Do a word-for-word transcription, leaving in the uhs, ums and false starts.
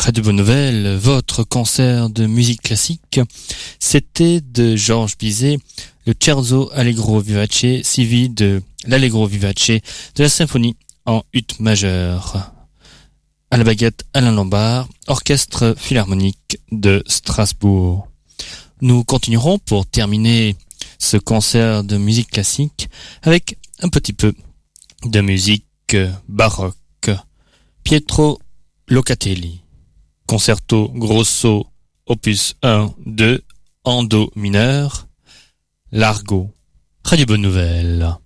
Radio Bonne Nouvelle, votre concert de musique classique, c'était de Georges Bizet, le Scherzo Allegro Vivace, suivi de l'Allegro Vivace de la symphonie en ut majeur. À la baguette, Alain Lombard, orchestre philharmonique de Strasbourg. Nous continuerons pour terminer ce concert de musique classique avec un petit peu de musique baroque. Pietro Locatelli, concerto grosso opus un deux en do mineur, Largo. Radio Bonne Nouvelle.